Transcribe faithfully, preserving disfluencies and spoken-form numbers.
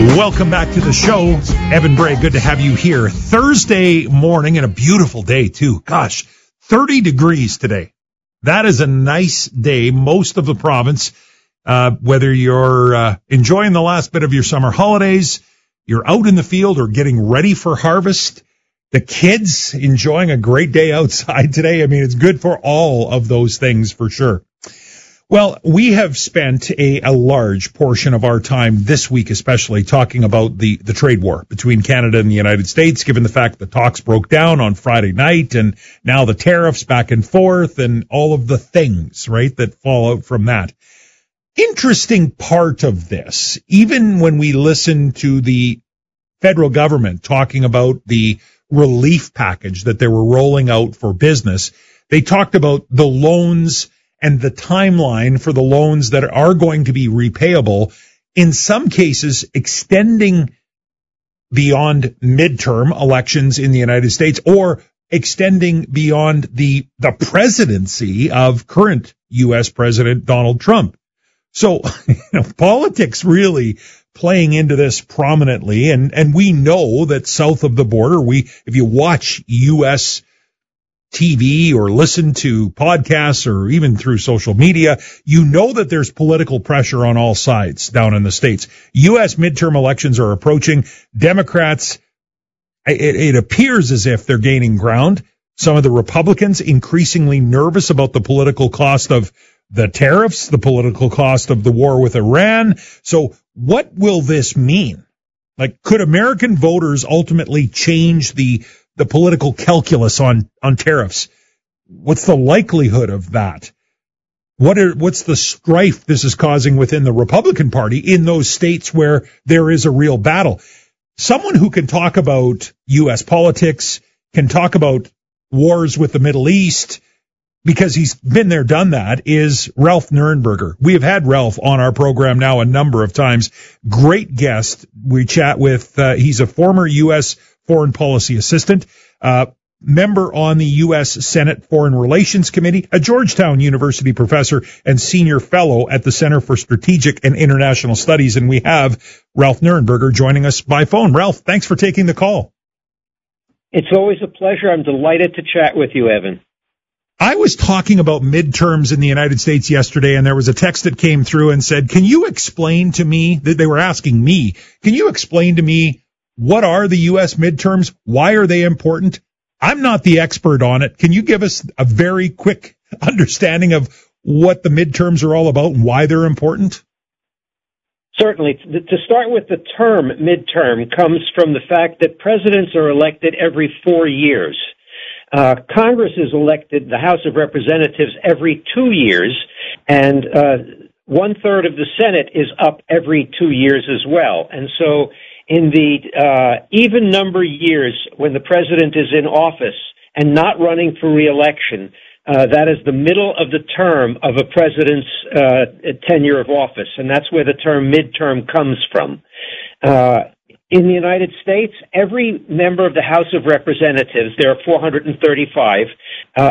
Welcome back to the show. Evan Bray, good to have you here. Thursday morning and a beautiful day, too. Gosh, thirty degrees today. That is a nice day. Most of the province, uh, whether you're uh, enjoying the last bit of your summer holidays, you're out in the field or getting ready for harvest, the kids enjoying a great day outside today. I mean, it's good for all of those things for sure. Well, we have spent a, a large portion of our time this week, especially talking about the, the trade war between Canada and the United States, given the fact the talks broke down on Friday night and now the tariffs back and forth and all of the things, right, that fall out from that. Interesting part of this, even when we listen to the federal government talking about the relief package that they were rolling out for business, they talked about the loans and the timeline for the loans that are going to be repayable, in some cases extending beyond midterm elections in the United States or extending beyond the the presidency of current U S President Donald Trump. So, you know, politics really playing into this prominently, and and we know that south of the border, we if you watch U S T V or listen to podcasts or even through social media, you know that there's political pressure on all sides down in the States. U S midterm elections are approaching. Democrats, it, it appears as if they're gaining ground. Some of the Republicans increasingly nervous about the political cost of the tariffs, the political cost of the war with Iran. So what will this mean? Like, could American voters ultimately change the the political calculus on, on tariffs? What's the likelihood of that? What are, what's the strife this is causing within the Republican Party in those states where there is a real battle? Someone who can talk about U S politics, can talk about wars with the Middle East, because he's been there, done that, is Ralph Nurenberger. We have had Ralph on our program now a number of times. Great guest. We chat with, uh, he's a former U S Foreign Policy Assistant, uh, member on the U S Senate Foreign Relations Committee, a Georgetown University professor, and senior fellow at the Center for Strategic and International Studies. And we have Ralph Nurenberger joining us by phone. Ralph, thanks for taking the call. It's always a pleasure. I'm delighted to chat with you, Evan. I was talking about midterms in the United States yesterday, and there was a text that came through and said, can you explain to me, that they were asking me, can you explain to me what are the U S midterms? Why are they important? I'm not the expert on it. Can you give us a very quick understanding of what the midterms are all about and why they're important? Certainly. To start with, the term midterm comes from the fact that presidents are elected every four years. Uh, Congress is elected, the House of Representatives, every two years, and uh, one-third of the Senate is up every two years as well. And so in the uh, even number years when the president is in office and not running for re-election, uh, that is the middle of the term of a president's uh, tenure of office, and that's where the term midterm comes from. Uh, in the United States, every member of the House of Representatives, there are four hundred thirty-five, uh,